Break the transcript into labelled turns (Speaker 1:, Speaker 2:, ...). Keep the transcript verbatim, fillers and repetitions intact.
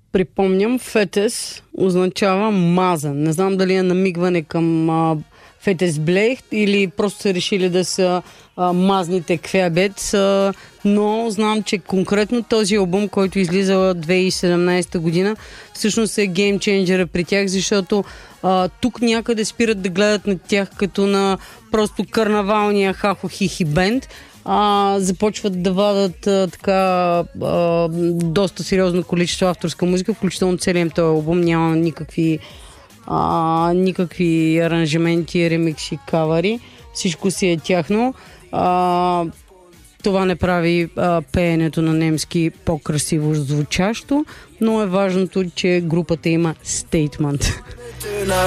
Speaker 1: припомням, фетес означава мазан. Не знам дали е намигване към а, фетес блейх или просто са решили да са а, мазните квебец, а, но знам, че конкретно този албум, който излиза две хиляди и седемнадесета година, всъщност е геймченджера при тях, защото а, тук някъде спират да гледат на тях като на просто карнавалния хахо-хихи бенд. А, започват да вадат а, така а, доста сериозно количество авторска музика, включително целият този албум няма никакви а, никакви аранжименти, ремикси, кавари. Всичко си е тяхно. А, това не прави а, пеенето на немски по-красиво звучащо, но е важното, че групата има стейтмент.